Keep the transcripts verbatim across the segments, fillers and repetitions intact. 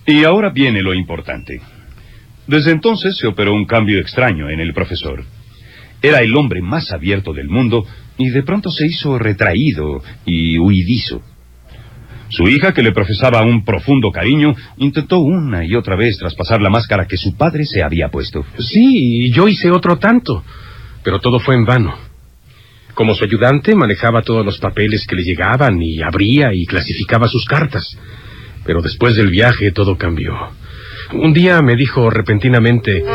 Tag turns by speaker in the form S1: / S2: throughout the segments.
S1: Y ahora viene lo importante. Desde entonces se operó un cambio extraño en el profesor. Era el hombre más abierto del mundo y de pronto se hizo retraído y huidizo. Su hija, que le profesaba un profundo cariño, intentó una y otra vez traspasar la máscara que su padre se había puesto.
S2: Sí, y yo hice otro tanto, pero todo fue en vano. Como su ayudante, manejaba todos los papeles que le llegaban y abría y clasificaba sus cartas. Pero después del viaje todo cambió. Un día me dijo repentinamente: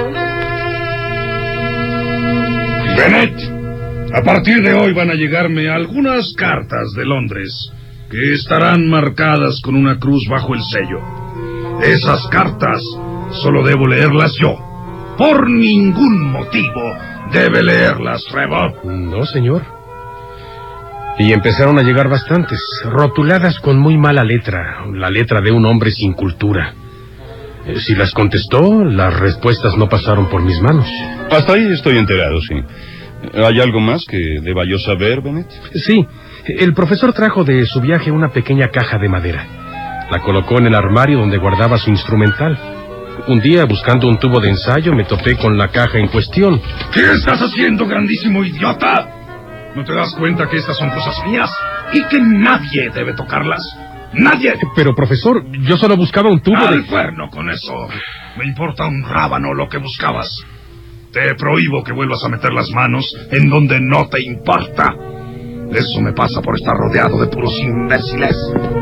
S3: Bennett, a partir de hoy van a llegarme algunas cartas de Londres que estarán marcadas con una cruz bajo el sello. Esas cartas solo debo leerlas yo. Por ningún motivo debe leerlas Trevor.
S2: No, señor. Y empezaron a llegar bastantes, rotuladas con muy mala letra, la letra de un hombre sin cultura. Si las contestó, las respuestas no pasaron por mis manos.
S1: Hasta ahí estoy enterado, sí. ¿Hay algo más que deba yo saber, Bennett?
S2: Sí, el profesor trajo de su viaje una pequeña caja de madera. La colocó en el armario donde guardaba su instrumental. Un día, buscando un tubo de ensayo, me topé con la caja en cuestión.
S3: ¿Qué estás haciendo, grandísimo idiota? ¿No te das cuenta que estas son cosas mías y que nadie debe tocarlas? ¡Nadie!
S2: Pero, profesor, yo solo buscaba un tubo de...
S3: ¡Al cuerno con eso! Me importa un rábano lo que buscabas. Te prohíbo que vuelvas a meter las manos en donde no te importa. Eso me pasa por estar rodeado de puros imbéciles.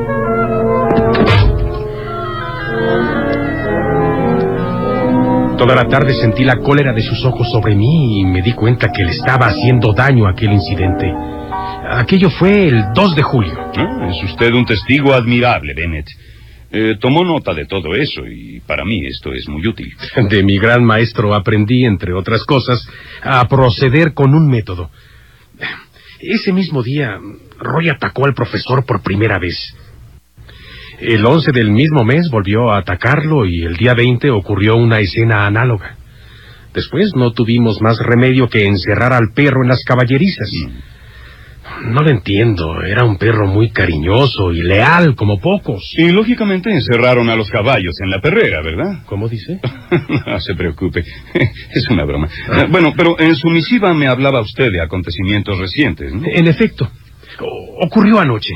S2: Toda la tarde sentí la cólera de sus ojos sobre mí y me di cuenta que le estaba haciendo daño a aquel incidente. Aquello fue el dos de julio.
S1: Ah, es usted un testigo admirable, Bennett. Eh, tomó nota de todo eso y para mí esto es muy útil.
S2: De mi gran maestro aprendí, entre otras cosas, a proceder con un método. Ese mismo día, Roy atacó al profesor por primera vez. El once del mismo mes volvió a atacarlo y el día veinte ocurrió una escena análoga. Después no tuvimos más remedio que encerrar al perro en las caballerizas. Mm. No lo entiendo, era un perro muy cariñoso y leal como pocos.
S1: Y lógicamente encerraron a los caballos en la perrera, ¿verdad?
S2: ¿Cómo dice?
S1: No se preocupe, es una broma. Ah. Bueno, pero en su misiva me hablaba usted de acontecimientos recientes, ¿no?
S2: En efecto, o- ocurrió anoche.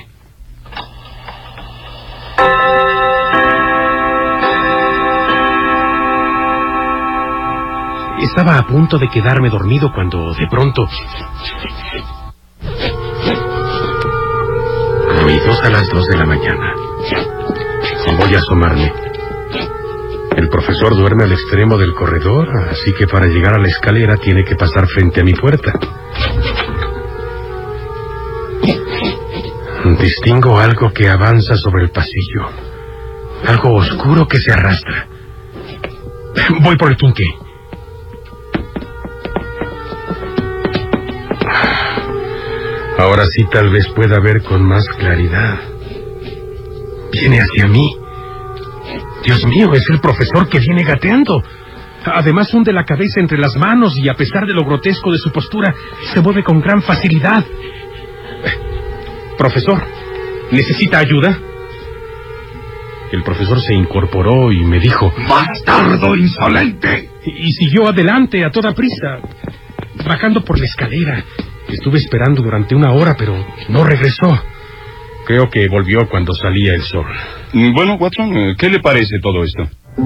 S2: Estaba a punto de quedarme dormido cuando, de pronto... ruidos a las dos de la mañana. Voy a asomarme. El profesor duerme al extremo del corredor, así que para llegar a la escalera tiene que pasar frente a mi puerta. Distingo algo que avanza sobre el pasillo. Algo oscuro que se arrastra. Voy por el quinqué. Ahora sí tal vez pueda ver con más claridad. Viene hacia mí. Dios mío, es el profesor que viene gateando. Además hunde la cabeza entre las manos y a pesar de lo grotesco de su postura, se mueve con gran facilidad. Profesor, ¿necesita ayuda? El profesor se incorporó y me dijo:
S3: ¡Bastardo insolente!
S2: Y, y siguió adelante a toda prisa, bajando por la escalera. Estuve esperando durante una hora, pero no regresó. Creo que volvió cuando salía el sol.
S1: Bueno, Watson, ¿qué le parece todo esto?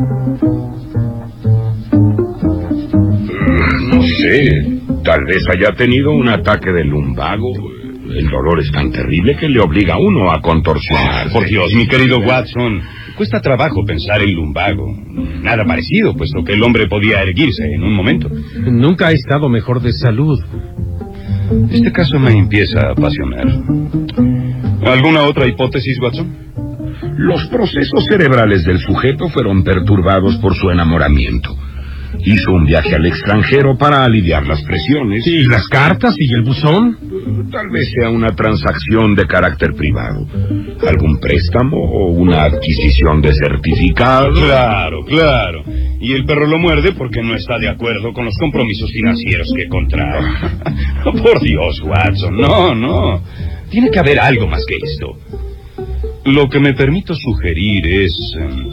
S4: No sé, tal vez haya tenido un ataque de lumbago. El dolor es tan terrible que le obliga a uno a contorsionar.
S1: Por Dios, mi querido Watson, cuesta trabajo pensar en lumbago. Nada parecido, puesto que el hombre podía erguirse en un momento.
S2: Nunca ha estado mejor de salud.
S1: Este caso me empieza a apasionar. ¿Alguna otra hipótesis, Watson?
S4: Los procesos cerebrales del sujeto fueron perturbados por su enamoramiento. Hizo un viaje al extranjero para aliviar las presiones.
S2: ¿Y las cartas y el buzón?
S4: Tal vez sea una transacción de carácter privado. Algún préstamo o una adquisición de certificado.
S1: Claro, claro. Y el perro lo muerde porque no está de acuerdo con los compromisos financieros que contrae. Por Dios, Watson, no, no. Tiene que haber algo más que esto. Lo que me permito sugerir es...